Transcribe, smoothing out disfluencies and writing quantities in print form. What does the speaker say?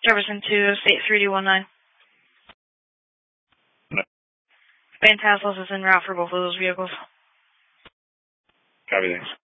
Jefferson to State 3219. Van Tassos is en route for both of those vehicles. Copy, thanks.